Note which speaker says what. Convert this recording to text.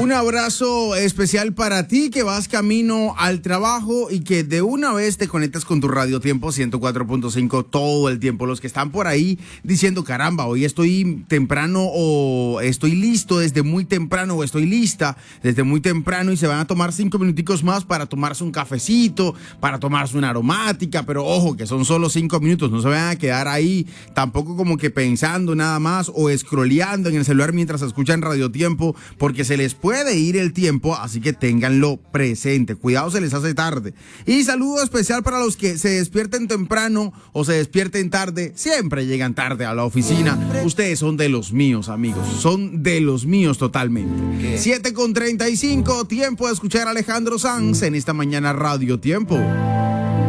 Speaker 1: Un abrazo especial para ti que vas camino al trabajo y que de una vez te conectas con tu Radio Tiempo 104.5 todo el tiempo. Los que están por ahí diciendo, caramba, hoy estoy temprano o estoy listo desde muy temprano o estoy lista desde muy temprano y se van a tomar 5 minuticos más para tomarse un cafecito, para tomarse una aromática, pero ojo que son solo 5 minutos, no se van a quedar ahí tampoco como que pensando nada más o scrolleando en el celular mientras escuchan Radio Tiempo, porque se les puede ir el tiempo, así que ténganlo presente. Cuidado, se les hace tarde. Y saludo especial para los que se despierten temprano o se despierten tarde. Siempre llegan tarde a la oficina. Ustedes son de los míos, amigos. Son de los míos totalmente. 7:35, tiempo de escuchar a Alejandro Sanz en esta mañana Radio Tiempo.